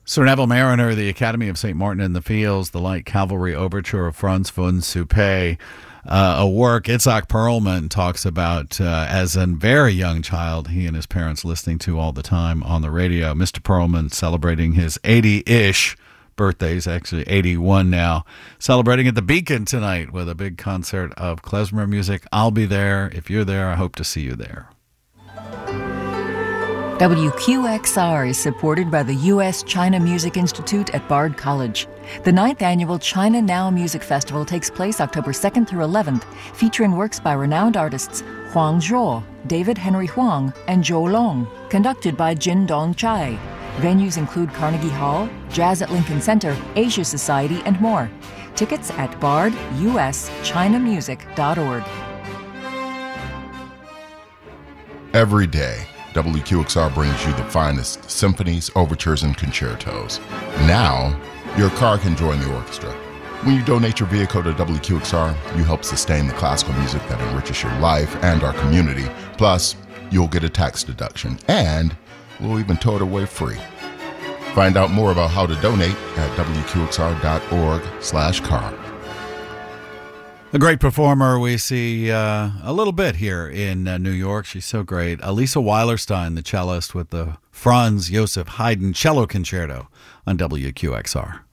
Sir Neville Mariner, the Academy of St. Martin in the Fields, the Light Cavalry Overture of Franz von Suppé, a work Itzhak Perlman talks about as a very young child, he and his parents listening to all the time on the radio. Mr. Perlman celebrating his 80-ish birthday. He's actually 81 now. Celebrating at the Beacon tonight with a big concert of klezmer music. I'll be there. If you're there, I hope to see you there. WQXR is supported by the U.S. China Music Institute at Bard College. The 9th annual China Now Music Festival takes place October 2nd through 11th, featuring works by renowned artists Huang Zhuo, David Henry Huang, and Zhou Long, conducted by Jin Dong Chai. Venues include Carnegie Hall, Jazz at Lincoln Center, Asia Society, and more. Tickets at barduschinamusic.org. Every day, WQXR brings you the finest symphonies, overtures, and concertos. Now, your car can join the orchestra. When you donate your vehicle to WQXR, you help sustain the classical music that enriches your life and our community. Plus, you'll get a tax deduction, and we'll even tow it away free. Find out more about how to donate at WQXR.org/car. A great performer we see a little bit here in New York. She's so great. Alisa Weilerstein, the cellist with the Franz Joseph Haydn Cello Concerto on WQXR.